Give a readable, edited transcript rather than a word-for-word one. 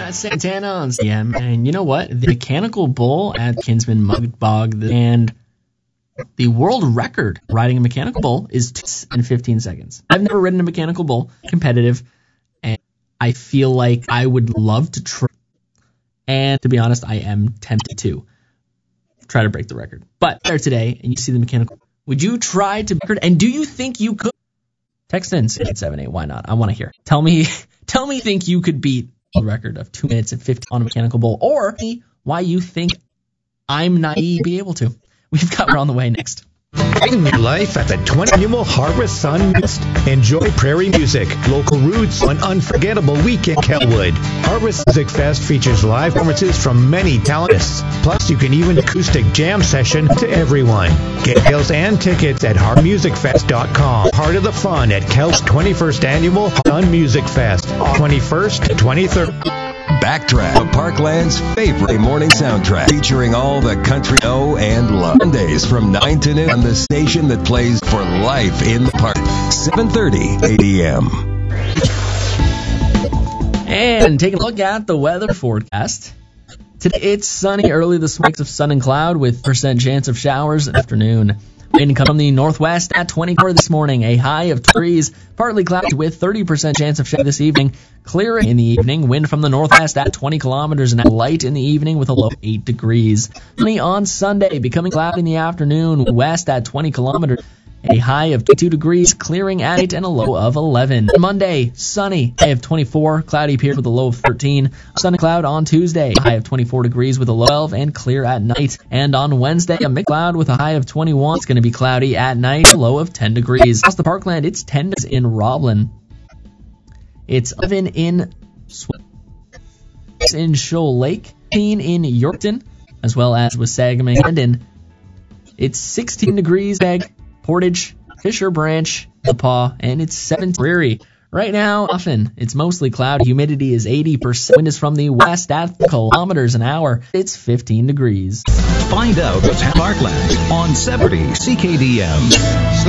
Matt Santana on CM, and you know what? The Mechanical Bull at Kinsman Mud Bog, and the world record riding a Mechanical Bull is 2 and 15 seconds. I've never ridden a Mechanical Bull competitive, and I feel like I would love to try. And to be honest, I am tempted to try to break the record. But there today, and you see the Mechanical, would you try to break the record? And do you think you could? Text in 878. Why not? I want to hear. Tell me, you think you could beat the record of 2 minutes and 15 on a Mechanical Bull, or why you think I'm naive to be able to. We've got her on the way next. Brighten your life at the 20th Annual Harvest Sun Fest. Enjoy prairie music, local roots, an unforgettable week in Kelwood. Harvest Music Fest features live performances from many talentists. Plus, you can even acoustic jam session to everyone. Get details and tickets at harmusicfest.com. Part of the fun at Kel's 21st Annual Sun Music Fest, 21st to 23rd. Backtrack, the Parkland's favorite morning soundtrack, featuring all the country know and love. Mondays from 9 to noon on the station that plays for life in the park, 7:30 a.m. And taking a look at the weather forecast. Today it's sunny, early this mix of sun and cloud with % chance of showers in the afternoon. Wind comes from the northwest at 24 this morning, a high of 2 degrees, partly cloudy with 30% chance of showers this evening. Clearing in the evening, wind from the northwest at 20 kilometers and light in the evening with a low of 8 degrees. Sunny on Sunday, becoming cloudy in the afternoon, west at 20 kilometers. A high of 22 degrees, clearing at 8 and a low of 11. Monday, sunny, high of 24, cloudy period with a low of 13. Sun and cloud on Tuesday, high of 24 degrees with a low of 12 and clear at night. And on Wednesday, a mixed cloud with a high of 21. It's going to be cloudy at night, a low of 10 degrees. Across the Parkland, it's 10 degrees in Roblin. It's 11 in Shoal Lake, 15 in Yorkton, as well as Wasagamon. It's 16 degrees, Portage, Fisher Branch, The Paw, and it's 7 Prairie. Right now, often, it's mostly cloudy. Humidity is 80%. Wind is from the west at kilometers an hour. It's 15 degrees. Find out what's Parkland on 70 CKDM.